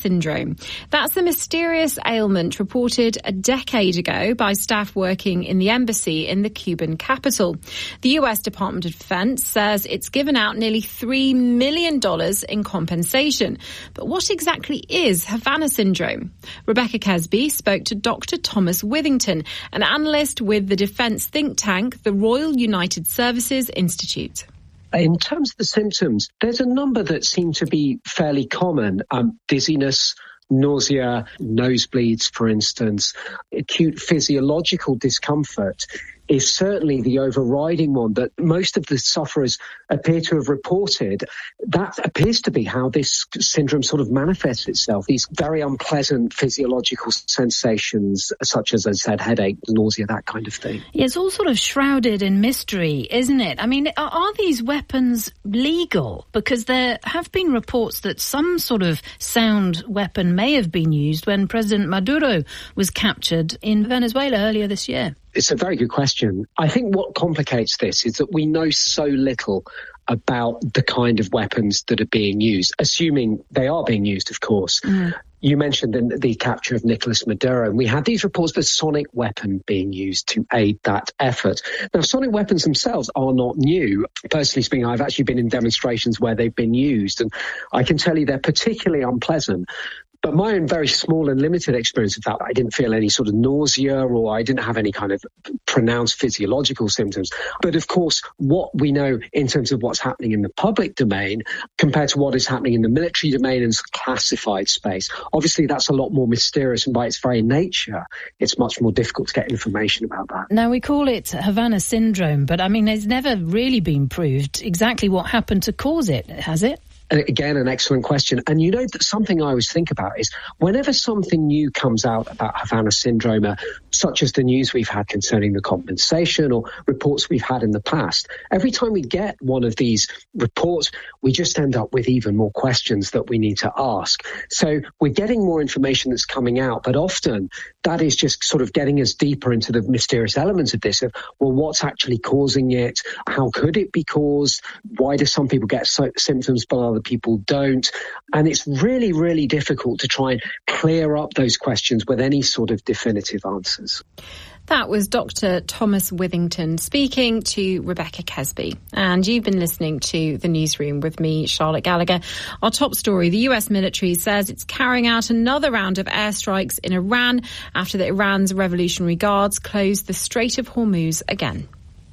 syndrome. That's a mysterious ailment reported a decade ago by staff working in the embassy in the Cuban capital. The US Department of Defense says it's given out nearly $3 million in compensation. But what exactly is Havana syndrome? Rebecca Kesby spoke to Dr. Thomas Withington, an analyst with the defence think tank, the Royal United Services Institute. In terms of the symptoms, there's a number that seem to be fairly common. Dizziness, nausea, nosebleeds, for instance. Acute physiological discomfort is certainly the overriding one that most of the sufferers appear to have reported. That appears to be how this syndrome sort of manifests itself, these very unpleasant physiological sensations, such as I said, headache, nausea, that kind of thing. Yeah, it's all sort of shrouded in mystery, isn't it? I mean, are these weapons legal? Because there have been reports that some sort of sound weapon may have been used when President Maduro was captured in Venezuela earlier this year. It's a very good question. I think what complicates this is that we know so little about the kind of weapons that are being used, assuming they are being used, of course. You mentioned the capture of Nicolas Maduro, and we had these reports of a sonic weapon being used to aid that effort. Now, sonic weapons themselves are not new. Personally speaking, I've actually been in demonstrations where they've been used, and I can tell you they're particularly unpleasant. But my own very small and limited experience of that, I didn't feel any sort of nausea or I didn't have any kind of pronounced physiological symptoms. But of course, what we know in terms of what's happening in the public domain compared to what is happening in the military domain and classified space, obviously that's a lot more mysterious, and by its very nature, it's much more difficult to get information about that. Now, we call it Havana syndrome, but I mean, it's never really been proved exactly what happened to cause it, has it? Again, an excellent question. And you know, that something I always think about is whenever something new comes out about Havana syndrome, such as the news we've had concerning the compensation or reports we've had in the past, every time we get one of these reports, we just end up with even more questions that we need to ask. So we're getting more information that's coming out, but often that is just sort of getting us deeper into the mysterious elements of this, of, well, what's actually causing it? How could it be caused? Why do some people get symptoms but other people don't? And it's really, really difficult to try and clear up those questions with any sort of definitive answers. That was Dr. Thomas Withington speaking to Rebecca Kesby. And you've been listening to The Newsroom with me, Charlotte Gallagher. Our top story, the US military says it's carrying out another round of airstrikes in Iran after the Iran's Revolutionary Guards closed the Strait of Hormuz again.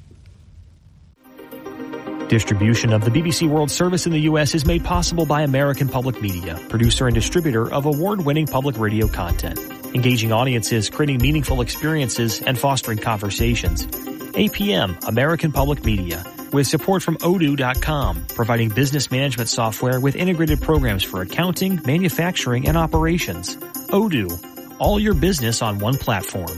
Distribution of the BBC World Service in the U.S. is made possible by American Public Media, producer and distributor of award-winning public radio content, engaging audiences, creating meaningful experiences, and fostering conversations. APM, American Public Media, with support from Odoo.com, providing business management software with integrated programs for accounting, manufacturing, and operations. Odoo, all your business on one platform.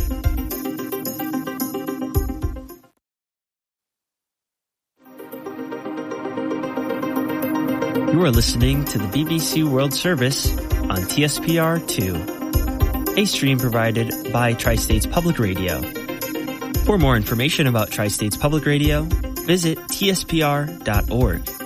You are listening to the BBC World Service on TSPR2, a stream provided by Tri-States Public Radio. For more information about Tri-States Public Radio, visit tspr.org.